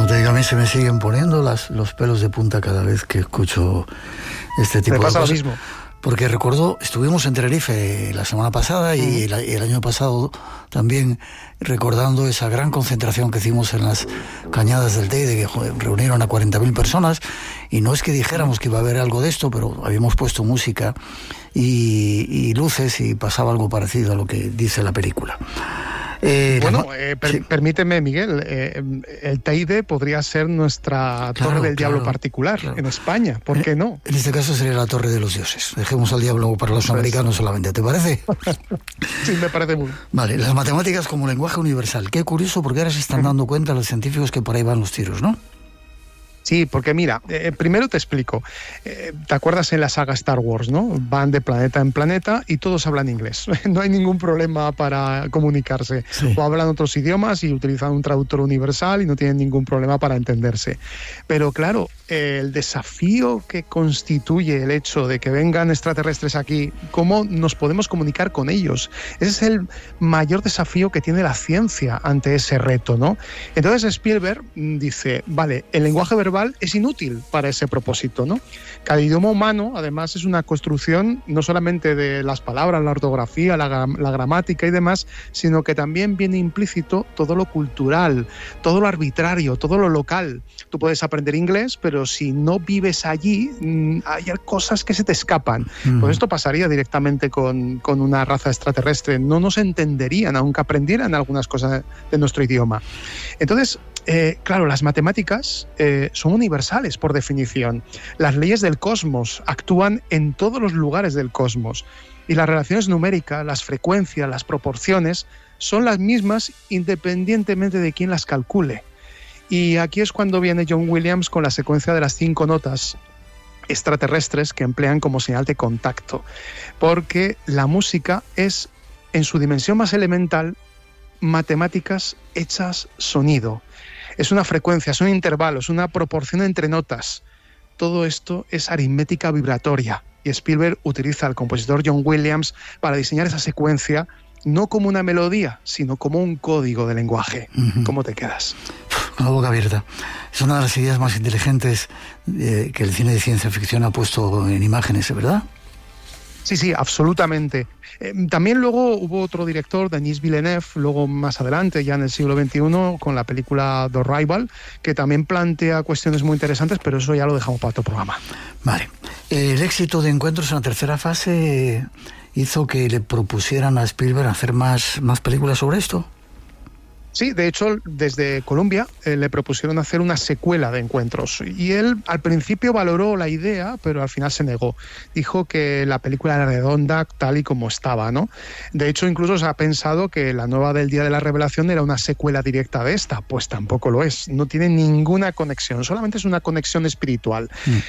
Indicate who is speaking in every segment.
Speaker 1: Como te digo, a mí se me siguen poniendo los pelos de punta cada vez que escucho este tipo de cosas.
Speaker 2: Me pasa lo mismo.
Speaker 1: Porque recuerdo, estuvimos en Tenerife la semana pasada y el año pasado también, recordando esa gran concentración que hicimos en las Cañadas del Teide, que reunieron a 40.000 personas, y no es que dijéramos que iba a haber algo de esto, pero habíamos puesto música y luces y pasaba algo parecido a lo que dice la película.
Speaker 2: Permíteme, Miguel, el Teide podría ser nuestra Torre del Diablo particular en España, ¿por qué no?
Speaker 1: En este caso sería la Torre de los Dioses. Dejemos al diablo para los americanos solamente, ¿te parece?
Speaker 2: Sí, me parece muy bien.
Speaker 1: Vale, las matemáticas como lenguaje universal. Qué curioso, porque ahora se están dando cuenta los científicos que por ahí van los tiros, ¿no?
Speaker 2: Sí, porque mira, primero te explico. ¿Te acuerdas en la saga Star Wars, no? Van de planeta en planeta y todos hablan inglés. No hay ningún problema para comunicarse. Sí. O hablan otros idiomas y utilizan un traductor universal y no tienen ningún problema para entenderse. Pero claro, el desafío que constituye el hecho de que vengan extraterrestres aquí, ¿cómo nos podemos comunicar con ellos? Ese es el mayor desafío que tiene la ciencia ante ese reto, ¿no? Entonces Spielberg dice, vale, el lenguaje verbal es inútil para ese propósito, ¿no? Cada idioma humano, además, es una construcción no solamente de las palabras, la ortografía, la gramática y demás, sino que también viene implícito todo lo cultural, todo lo arbitrario, todo lo local. Tú puedes aprender inglés, pero si no vives allí, hay cosas que se te escapan. Pues esto pasaría directamente con una raza extraterrestre. No nos entenderían, aunque aprendieran algunas cosas de nuestro idioma. Entonces, claro, las matemáticas son universales por definición. Las leyes del cosmos actúan en todos los lugares del cosmos. Y las relaciones numéricas, las frecuencias, las proporciones, son las mismas independientemente de quién las calcule. Y aquí es cuando viene John Williams con la secuencia de las 5 notas extraterrestres que emplean como señal de contacto. Porque la música es, en su dimensión más elemental, matemáticas hechas sonido. Es una frecuencia, es un intervalo, es una proporción entre notas. Todo esto es aritmética vibratoria. Y Spielberg utiliza al compositor John Williams para diseñar esa secuencia no como una melodía, sino como un código de lenguaje. ¿Cómo te quedas?
Speaker 1: Con la boca abierta. Es una de las ideas más inteligentes que el cine de ciencia ficción ha puesto en imágenes, ¿verdad?
Speaker 2: Sí, absolutamente. También luego hubo otro director, Denis Villeneuve, luego más adelante, ya en el siglo XXI, con la película The Arrival, que también plantea cuestiones muy interesantes, pero eso ya lo dejamos para otro programa.
Speaker 1: Vale. El éxito de Encuentros en la tercera fase hizo que le propusieran a Spielberg hacer más películas sobre esto.
Speaker 2: Sí, de hecho, desde Columbia le propusieron hacer una secuela de Encuentros y él al principio valoró la idea, pero al final se negó. Dijo que la película era redonda tal y como estaba, ¿no? De hecho, incluso se ha pensado que la nueva del Día de la Revelación era una secuela directa de esta. Pues tampoco lo es. No tiene ninguna conexión, solamente es una conexión espiritual.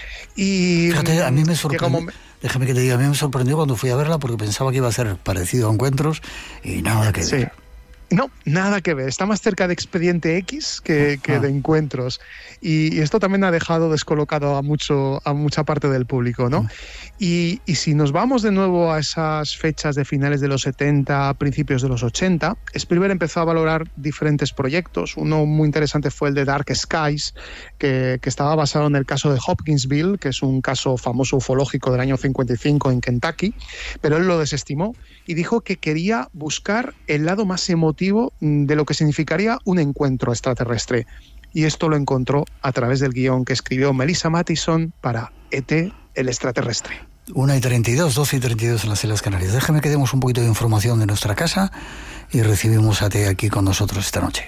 Speaker 2: Y
Speaker 1: fíjate, a mí me sorprendió. Déjame que te diga, a mí me sorprendió cuando fui a verla porque pensaba que iba a ser parecido a Encuentros y nada que ver.
Speaker 2: No, nada que ver. Está más cerca de Expediente X que de Encuentros. Y esto también ha dejado descolocado a mucha parte del público, ¿no? Y si nos vamos de nuevo a esas fechas de finales de los 70, principios de los 80, Spielberg empezó a valorar diferentes proyectos. Uno muy interesante fue el de Dark Skies, que estaba basado en el caso de Hopkinsville, que es un caso famoso ufológico del año 55 en Kentucky, pero él lo desestimó y dijo que quería buscar el lado más emotivo de lo que significaría un encuentro extraterrestre. Y esto lo encontró a través del guión que escribió Melissa Mathison para E.T. el extraterrestre.
Speaker 1: 1:32, 12:32 en las Islas Canarias. Déjame que demos un poquito de información de nuestra casa y recibimos a T aquí con nosotros esta noche.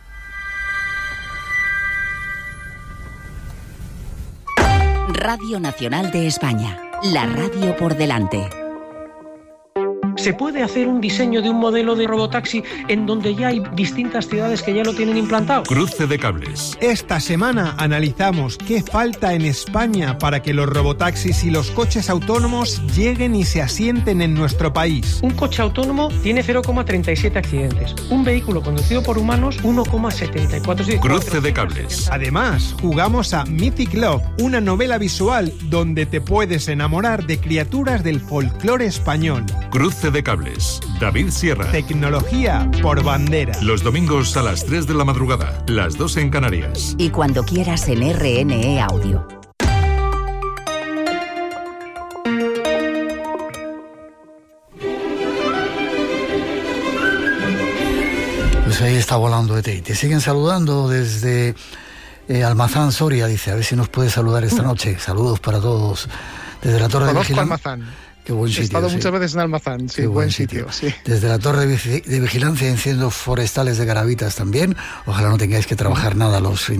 Speaker 3: Radio Nacional de España, la radio por delante.
Speaker 4: ¿Se puede hacer un diseño de un modelo de robotaxi en donde ya hay distintas ciudades que ya lo tienen implantado?
Speaker 5: Cruce de cables.
Speaker 6: Esta semana analizamos qué falta en España para que los robotaxis y los coches autónomos lleguen y se asienten en nuestro país.
Speaker 4: Un coche autónomo tiene 0,37 accidentes. Un vehículo conducido por humanos, 1,74.
Speaker 5: Cruce de cables.
Speaker 6: Además, jugamos a Mythic Love, una novela visual donde te puedes enamorar de criaturas del folclore español.
Speaker 5: Cruce de de cables. David Sierra.
Speaker 6: Tecnología por bandera.
Speaker 5: Los domingos a las 3 de la madrugada, las 2 en Canarias.
Speaker 3: Y cuando quieras en RNE Audio.
Speaker 1: Pues ahí está volando ET. Te siguen saludando desde Almazán, Soria, dice. A ver si nos puede saludar esta noche. Saludos para todos. Desde la Torre de Vigilancia.
Speaker 2: Almazán.
Speaker 1: Qué buen sitio.
Speaker 2: He estado
Speaker 1: sí.
Speaker 2: muchas veces en Almazán, sí, buen sitio. Sí.
Speaker 1: Desde la Torre de Vigilancia, incendios forestales de Garavitas también. Ojalá no tengáis que trabajar nada los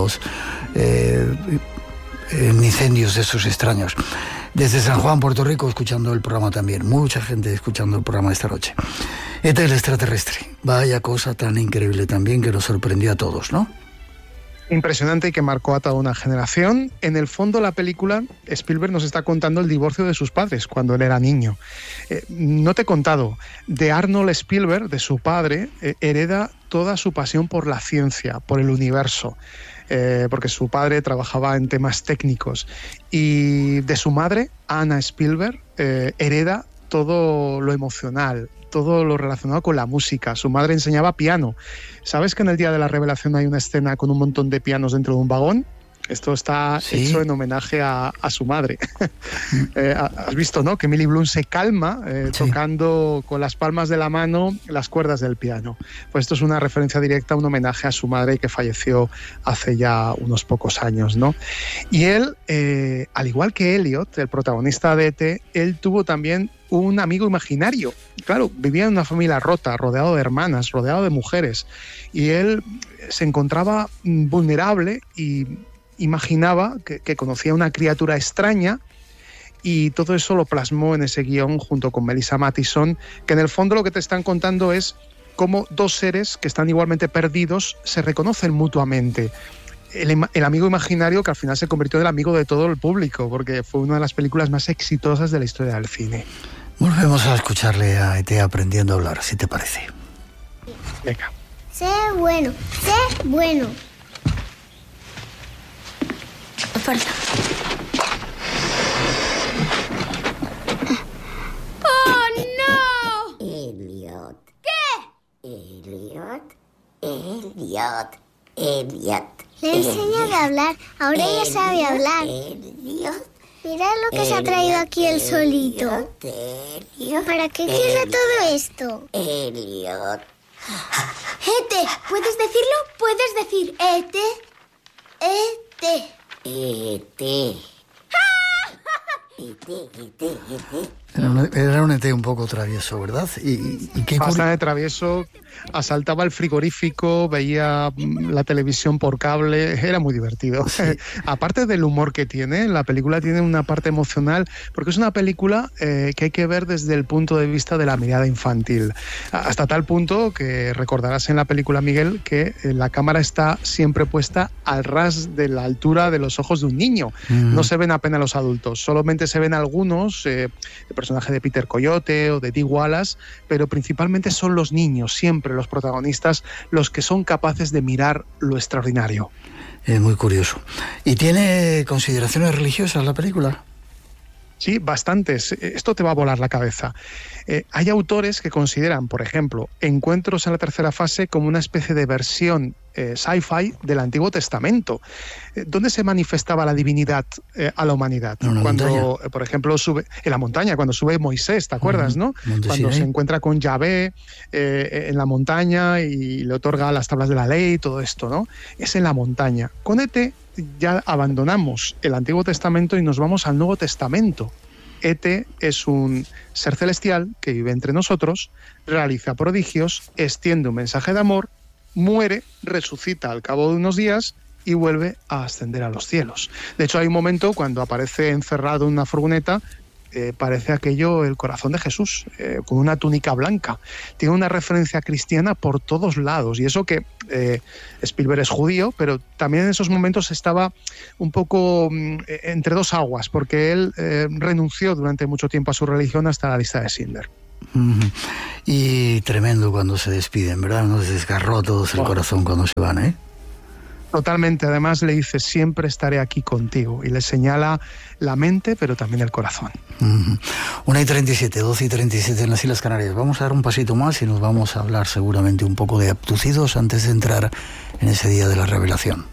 Speaker 1: incendios esos extraños. Desde San Juan, Puerto Rico, escuchando el programa también. Mucha gente escuchando el programa esta noche. ET, el extraterrestre. Vaya cosa tan increíble también que nos sorprendió a todos, ¿no?
Speaker 2: Impresionante y que marcó a toda una generación. En el fondo, la película, Spielberg nos está contando el divorcio de sus padres cuando él era niño. No te he contado, de Arnold Spielberg, de su padre, hereda toda su pasión por la ciencia, por el universo. Porque su padre trabajaba en temas técnicos. Y de su madre, Anna Spielberg, hereda todo lo emocional, todo lo relacionado con la música. Su madre enseñaba piano. ¿Sabes que en el Día de la Revelación hay una escena con un montón de pianos dentro de un vagón? Esto está hecho en homenaje a su madre. Has visto, ¿no?, que Millie Blunt se calma tocando con las palmas de la mano las cuerdas del piano. Pues esto es una referencia directa, un homenaje a su madre que falleció hace ya unos pocos años, ¿no? Y él, al igual que Elliot, el protagonista de ET, él tuvo también un amigo imaginario. Claro, vivía en una familia rota, rodeado de hermanas, rodeado de mujeres. Y él se encontraba vulnerable y imaginaba que conocía una criatura extraña, y todo eso lo plasmó en ese guión junto con Melissa Mathison, que en el fondo lo que te están contando es cómo dos seres que están igualmente perdidos se reconocen mutuamente. El amigo imaginario que al final se convirtió en el amigo de todo el público, porque fue una de las películas más exitosas de la historia del cine.
Speaker 1: Volvemos a escucharle a ET aprendiendo a hablar, si te parece.
Speaker 2: Venga.
Speaker 7: Sé bueno, sé bueno. Falta. ¡Oh, no!
Speaker 8: Elliot.
Speaker 7: ¿Qué?
Speaker 8: Elliot.
Speaker 7: Le he enseñado a hablar, ahora ya sabe hablar.
Speaker 8: Elliot.
Speaker 7: Mira lo que se ha traído aquí él solito. ¿Para qué quiere todo esto?
Speaker 8: Elliot.
Speaker 7: Ete, ¿puedes decirlo? ¿Puedes decir Ete? Ete.
Speaker 8: E.T.
Speaker 1: Era un ET un poco travieso, ¿verdad? Y qué
Speaker 2: bastante travieso. Asaltaba el frigorífico, veía la televisión por cable, era muy divertido. Sí. Aparte del humor que tiene, la película tiene una parte emocional, porque es una película que hay que ver desde el punto de vista de la mirada infantil. Hasta tal punto que recordarás en la película, Miguel, que la cámara está siempre puesta al ras de la altura de los ojos de un niño. No se ven apenas los adultos, solamente se ven algunos, el personaje de Peter Coyote o de Dee Wallace, pero principalmente son los niños, siempre los protagonistas, los que son capaces de mirar lo extraordinario.
Speaker 1: Es muy curioso. ¿Y tiene consideraciones religiosas la película?
Speaker 2: Sí, bastantes. Esto te va a volar la cabeza. Hay autores que consideran, por ejemplo, Encuentros en la tercera fase como una especie de versión sci-fi del Antiguo Testamento, donde se manifestaba la divinidad a la humanidad. Cuando, por ejemplo, sube en la montaña, cuando sube Moisés, ¿te acuerdas, no? Cuando se encuentra con Yahvé en la montaña y le otorga las tablas de la ley y todo esto, ¿no? Es en la montaña. Con ET ya abandonamos el Antiguo Testamento y nos vamos al Nuevo Testamento. ET es un ser celestial que vive entre nosotros, realiza prodigios, extiende un mensaje de amor, muere, resucita al cabo de unos días y vuelve a ascender a los cielos. De hecho, hay un momento cuando aparece encerrado en una furgoneta, parece aquello el corazón de Jesús, con una túnica blanca. Tiene una referencia cristiana por todos lados, y eso que Spielberg es judío, pero también en esos momentos estaba un poco entre dos aguas, porque él renunció durante mucho tiempo a su religión hasta la lista de Schindler.
Speaker 1: Y tremendo cuando se despiden, ¿verdad? Nos desgarró a todos el corazón cuando se van, ¿eh?
Speaker 2: Totalmente, además le dice, siempre estaré aquí contigo, y le señala la mente, pero también el corazón.
Speaker 1: 1:37, 12:37 en las Islas Canarias. Vamos a dar un pasito más y nos vamos a hablar seguramente un poco de abducidos antes de entrar en ese día de la revelación.